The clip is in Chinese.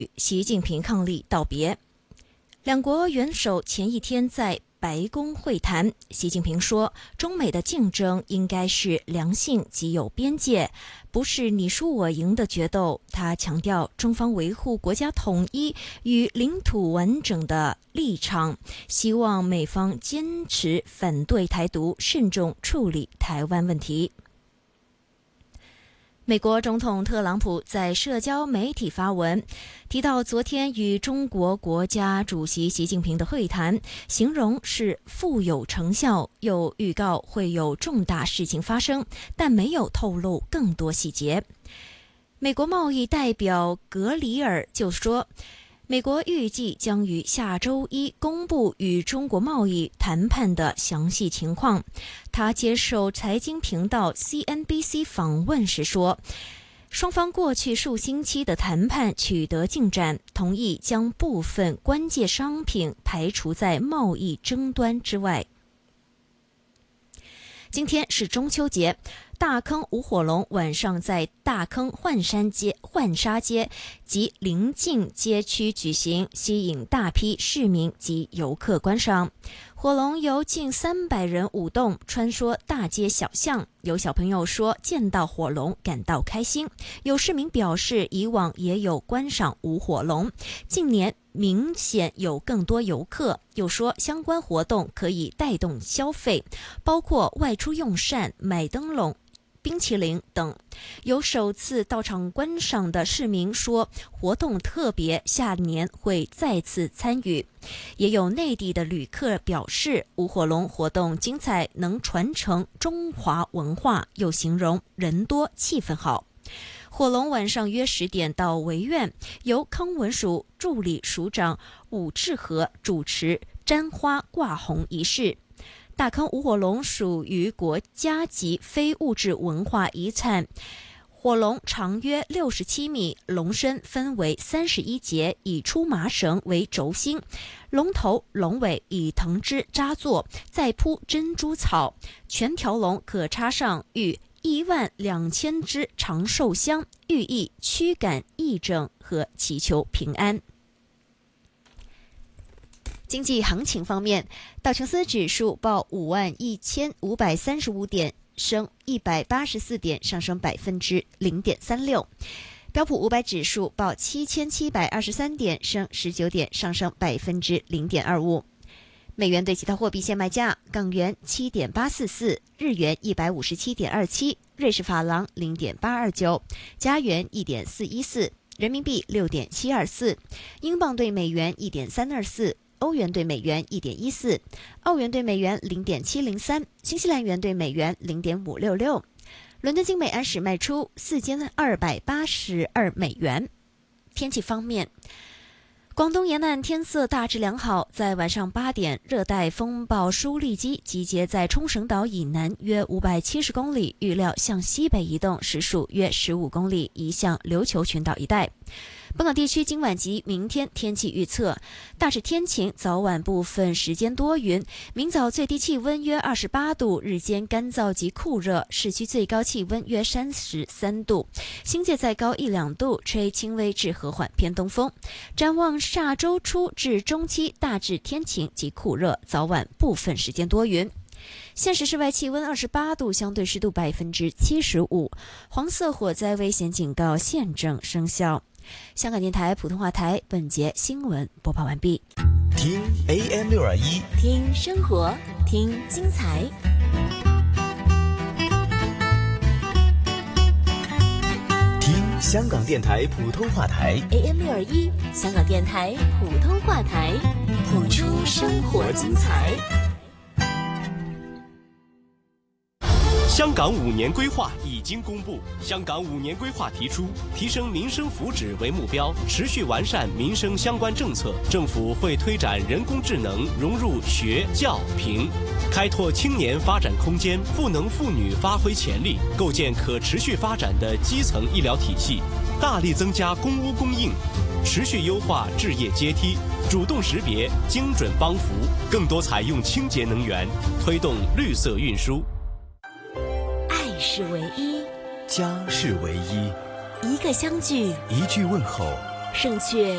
习近平伉俪道别。两国元首前一天在白宫会谈，习近平说，中美的竞争应该是良性及有边界，不是你输我赢的决斗。他强调中方维护国家统一与领土完整的立场，希望美方坚持反对台独，慎重处理台湾问题。美国总统特朗普在社交媒体发文，提到昨天与中国国家主席习近平的会谈，形容是富有成效，又预告会有重大事情发生，但没有透露更多细节。美国贸易代表格里尔就说，美国预计将于下周一公布与中国贸易谈判的详细情况。他接受财经频道 CNBC 访问时说，双方过去数星期的谈判取得进展，同意将部分关键商品排除在贸易争端之外。今天是中秋节，大坑舞火龙晚上在大坑浣纱街及邻近街区举行，吸引大批市民及游客观赏。火龙由近300人舞动，穿梭大街小巷。有小朋友说见到火龙感到开心，有市民表示以往也有观赏舞火龙，近年明显有更多游客，又说相关活动可以带动消费，包括外出用膳、买灯笼、冰淇淋等。有首次到场观赏的市民说活动特别，下年会再次参与。也有内地的旅客表示舞火龙活动精彩，能传承中华文化，又形容人多气氛好。火龙晚上约10点到维苑，由康文署助理署长武志和主持簪花挂红仪式。大坑舞火龙属于国家级非物质文化遗产，火龙长约67米，龙身分为31节，以出麻绳为轴心，龙头龙尾以藤枝扎作，再铺珍珠草，全条龙可插上逾12000支长寿香，寓意驱赶疫症和祈求平安。经济行情方面，道琼斯指数报51535点，升184点，上升0.36%。标普500指数报7723点，升19点，上升0.25%。美元对其他货币现卖价：港元7.844，日元157.27，瑞士法郎0.829，加元1.414，人民币6.724，英镑对美元1.324。欧元对美元1.14，澳元对美元0.703，新西兰元对美元0.566。伦敦金每安士卖出4282美元。天气方面，广东沿岸天色大致良好，在晚上8点，热带风暴舒力基集结在冲绳岛以南约570公里，预料向西北移动，时速约15公里，移向琉球群岛一带。本港地区今晚及明天天气预测：大致天晴，早晚部分时间多云。明早最低气温约28度，日间干燥及酷热，市区最高气温约33度，新界再高1-2度，吹轻微至和缓偏东风。展望下周初至中期，大致天晴及酷热，早晚部分时间多云。现时室外气温28度，相对湿度75%，黄色火灾危险警告现正生效。香港电台普通话台本节新闻播报完毕。 听 AM621， 听生活，听精彩。 听香港电台普通话台 AM621，香港电台普通话台，谱出生活精彩。 香港5年规划已经公布，香港5年规划提出提升民生福祉为目标，持续完善民生相关政策。政府会推展人工智能融入学教评，开拓青年发展空间，赋能妇女发挥潜力，构建可持续发展的基层医疗体系，大力增加公屋供应，持续优化置业阶梯，主动识别，精准帮扶，更多采用清洁能源，推动绿色运输。 爱是唯一， 家是唯一， 一个相聚， 一句问候， 胜却